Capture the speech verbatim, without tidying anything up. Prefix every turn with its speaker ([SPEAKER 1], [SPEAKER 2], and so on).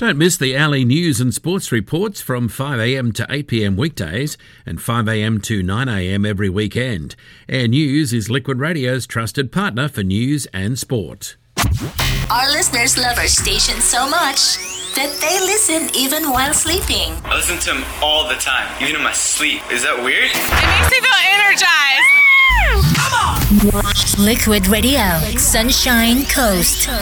[SPEAKER 1] Don't miss the Alley news and sports reports from five a m to eight p m weekdays and five a m to nine a m every weekend. Air News is Liquid Radio's trusted partner for news and sport.
[SPEAKER 2] Our listeners love our station so much that they listen even while sleeping.
[SPEAKER 3] I listen to them all the time, even in my sleep. Is that weird?
[SPEAKER 4] It makes me feel energized.
[SPEAKER 2] Come on! Liquid Radio, Sunshine Coast.